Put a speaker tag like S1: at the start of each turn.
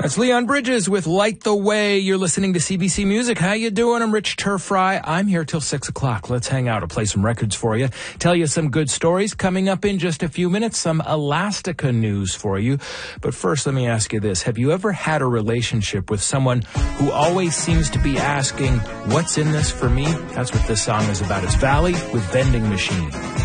S1: That's Leon Bridges with Light the Way. You're listening to CBC Music. How you doing? I'm Rich Turfry. I'm here till 6 o'clock. Let's hang out. I'll play some records for you. Tell you some good stories. Coming up in just a few minutes, some Elastica news for you. But first, let me ask you this. Have you ever had a relationship with someone who always seems to be asking, what's in this for me? That's what this song is about. It's Valley with Vending Machine.